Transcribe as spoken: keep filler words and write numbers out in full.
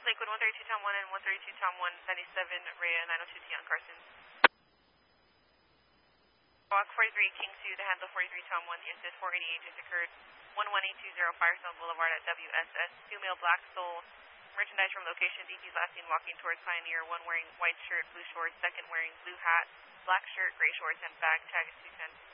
Lakewood one thirty-two Tom one and one thirty-two Tom one ninety-seven, Rhea nine oh two T on Carson. Walk forty-three King two to handle forty-three Tom one, the assist four eighty-eight just occurred. one one eight two zero Firestone Boulevard at W S S. Two male black stole merchandise from location. D T's last seen walking towards Pioneer. One wearing white shirt, blue shorts. Second wearing blue hat, black shirt, gray shorts, and bag tag at two ten.